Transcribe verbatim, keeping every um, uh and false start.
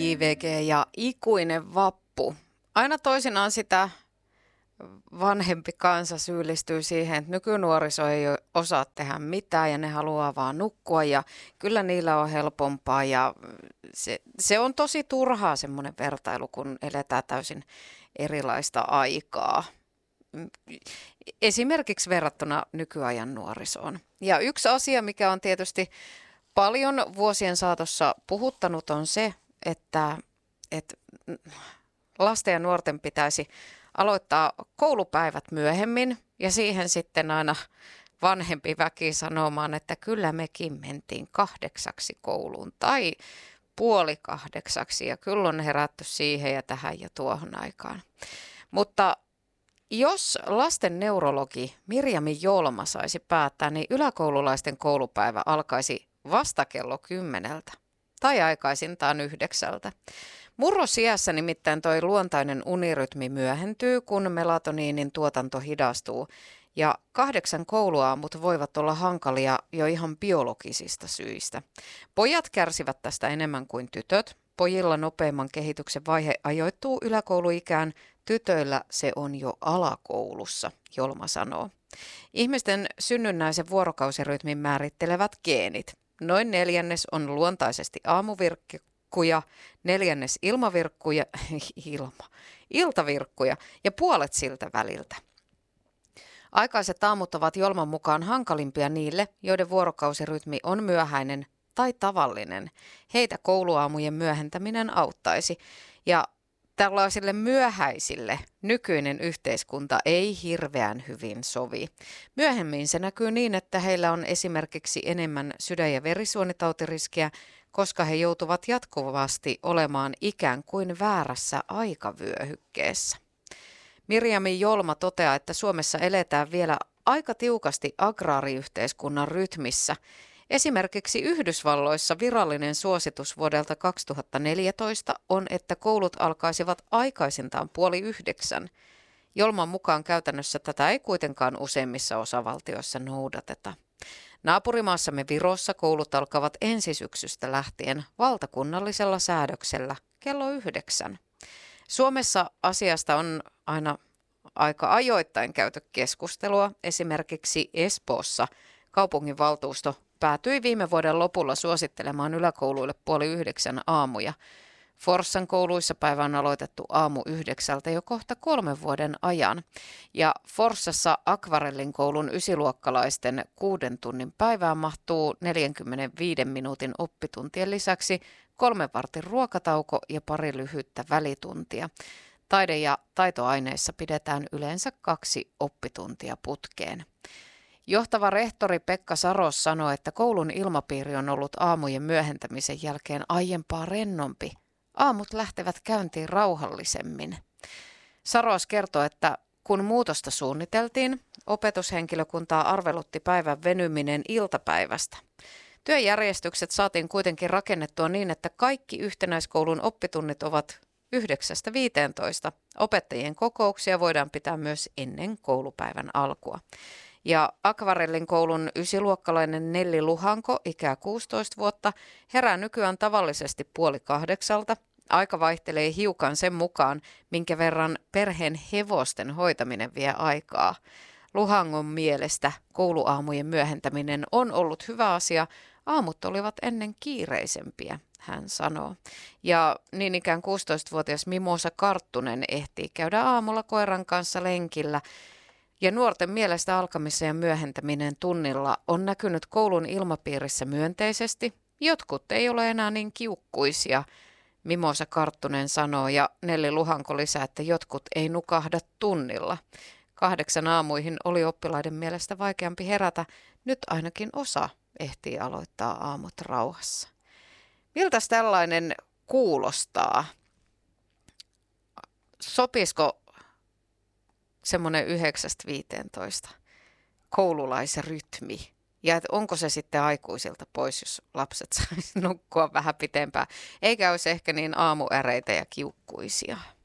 J V G ja ikuinen vappu. Aina toisinaan sitä vanhempi kansa syyllistyy siihen, että nykynuoriso ei osaa tehdä mitään ja ne haluaa vaan nukkua ja kyllä niillä on helpompaa ja se, se on tosi turhaa semmoinen vertailu, kun eletään täysin erilaista aikaa. Esimerkiksi verrattuna nykyajan nuorisoon. Ja yksi asia, mikä on tietysti paljon vuosien saatossa puhuttanut, on se, että, että lasten ja nuorten pitäisi aloittaa koulupäivät myöhemmin ja siihen sitten aina vanhempi väki sanomaan, että kyllä mekin mentiin kahdeksaksi kouluun tai puoli kahdeksaksi ja kyllä on herätty siihen ja tähän ja tuohon aikaan. Mutta jos lasten neurologi Mirjami Jolma saisi päättää, niin yläkoululaisten koulupäivä alkaisi vasta kello kymmeneltä tai aikaisintaan yhdeksältä. Murrosiässä nimittäin toi luontainen unirytmi myöhentyy, kun melatoniinin tuotanto hidastuu ja kahdeksan kouluaamut voivat olla hankalia jo ihan biologisista syistä. Pojat kärsivät tästä enemmän kuin tytöt. Pojilla nopeimman kehityksen vaihe ajoittuu yläkouluikään, tytöillä se on jo alakoulussa, Jolma sanoo. Ihmisten synnynnäisen vuorokausirytmin määrittelevät geenit. Noin neljännes on luontaisesti aamuvirkkuja, neljännes ilmavirkkuja, ilma, iltavirkkuja ja puolet siltä väliltä. Aikaiset aamut ovat Jolman mukaan hankalimpia niille, joiden vuorokausirytmi on myöhäinen tai tavallinen. Heitä kouluaamujen myöhentäminen auttaisi ja tällaisille myöhäisille nykyinen yhteiskunta ei hirveän hyvin sovi. Myöhemmin se näkyy niin, että heillä on esimerkiksi enemmän sydän- ja verisuonitautiriskiä, koska he joutuvat jatkuvasti olemaan ikään kuin väärässä aikavyöhykkeessä. Mirjami Jolma toteaa, että Suomessa eletään vielä aika tiukasti agraariyhteiskunnan rytmissä. Esimerkiksi Yhdysvalloissa virallinen suositus vuodelta kaksituhattaneljätoista on, että koulut alkaisivat aikaisintaan puoli yhdeksän. Jolman mukaan käytännössä tätä ei kuitenkaan useimmissa osavaltioissa noudateta. Naapurimaassamme Virossa koulut alkavat ensisyksystä lähtien valtakunnallisella säädöksellä kello yhdeksän. Suomessa asiasta on aina aika ajoittain käyty keskustelua. Esimerkiksi Espoossa kaupunginvaltuusto päätyi viime vuoden lopulla suosittelemaan yläkouluille puoli yhdeksän aamuja. Forssan kouluissa päivä on aloitettu aamu yhdeksältä jo kohta kolmen vuoden ajan. Ja Forssassa Akvarellin koulun ysiluokkalaisten kuuden tunnin päivään mahtuu neljänkymmenenviiden minuutin oppituntien lisäksi kolmen vartin ruokatauko ja pari lyhyttä välituntia. Taide- ja taitoaineissa pidetään yleensä kaksi oppituntia putkeen. Johtava rehtori Pekka Saros sanoi, että koulun ilmapiiri on ollut aamujen myöhentämisen jälkeen aiempaa rennompi. Aamut lähtevät käyntiin rauhallisemmin. Saros kertoi, että kun muutosta suunniteltiin, opetushenkilökuntaa arvelutti päivän venyminen iltapäivästä. Työjärjestykset saatiin kuitenkin rakennettua niin, että kaikki yhtenäiskoulun oppitunnit ovat yhdeksästä viiteentoista. Opettajien kokouksia voidaan pitää myös ennen koulupäivän alkua. Ja Akvarellin koulun ysiluokkalainen Nelli Luhanko, ikää kuusitoista vuotta, herää nykyään tavallisesti puoli kahdeksalta. Aika vaihtelee hiukan sen mukaan, minkä verran perheen hevosten hoitaminen vie aikaa. Luhangon mielestä kouluaamujen myöhentäminen on ollut hyvä asia. Aamut olivat ennen kiireisempiä, hän sanoo. Ja niin ikään kuusitoistavuotias Mimosa Karttunen ehtii käydä aamulla koiran kanssa lenkillä. Ja nuorten mielestä alkamisen ja myöhentäminen tunnilla on näkynyt koulun ilmapiirissä myönteisesti. Jotkut ei ole enää niin kiukkuisia, Mimosa Karttunen sanoo, ja Nelli Luhanko lisää, että jotkut ei nukahda tunnilla. Kahdeksan aamuihin oli oppilaiden mielestä vaikeampi herätä, nyt ainakin osa ehtii aloittaa aamut rauhassa. Miltäs tällainen kuulostaa? Sopisiko semmoinen yhdeksästä viiteentoista koululaisrytmi? Ja että onko se sitten aikuisilta pois, jos lapset saisi nukkua vähän pitempään, eikä olisi ehkä niin aamuäreitä ja kiukkuisia?